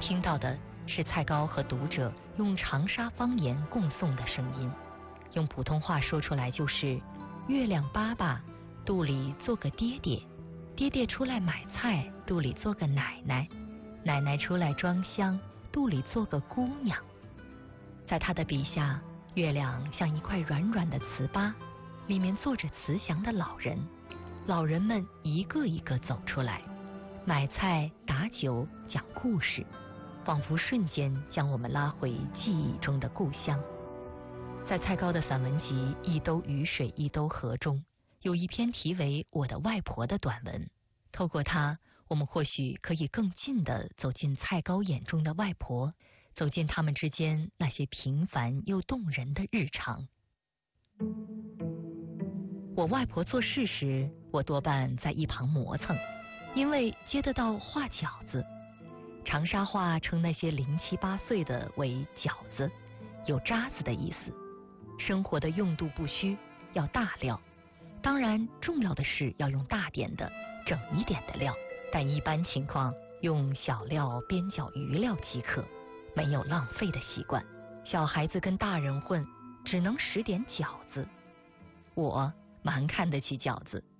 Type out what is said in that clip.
听到的是蔡高和读者用长沙方言共诵的声音，用普通话说出来就是月亮爸爸肚里做个爹爹，爹爹出来买菜肚里做个奶奶，奶奶出来装香肚里做个姑娘。在他的笔下，月亮像一块软软的糍粑，里面坐着慈祥的老人，老人们一个一个走出来，买菜打酒讲故事，仿佛瞬间将我们拉回记忆中的故乡。在蔡高的散文集《一兜雨水一兜河》中，有一篇题为《我的外婆》的短文，透过它，我们或许可以更近地走进蔡高眼中的外婆，走进他们之间那些平凡又动人的日常。我外婆做事时，我多半在一旁磨蹭，因为接得到画饺子。长沙话称那些07、8岁的为饺子，有渣子的意思。生活的用度不虚，要大料，当然重要的是要用大点的整一点的料，但一般情况用小料边角余料即可，没有浪费的习惯。小孩子跟大人混，只能使点饺子。我蛮看得起饺子，